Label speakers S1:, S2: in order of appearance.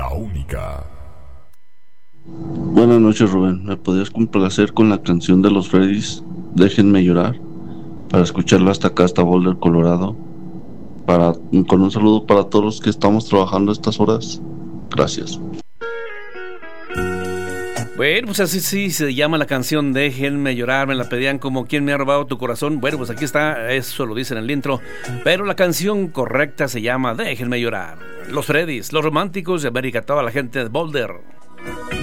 S1: la única.
S2: Buenas noches, Rubén. ¿Me podrías complacer con la canción de los Freddys, Déjenme llorar? Para escucharla hasta acá, hasta Boulder, Colorado. Con un saludo para todos los que estamos trabajando estas horas. Gracias.
S3: Bueno, pues así sí se llama la canción Déjenme llorar. Me la pedían como ¿Quién me ha robado tu corazón? Bueno, pues aquí está, eso lo dice en el intro. Pero la canción correcta se llama Déjenme llorar. Los Freddys, los románticos de América, toda la gente de Boulder.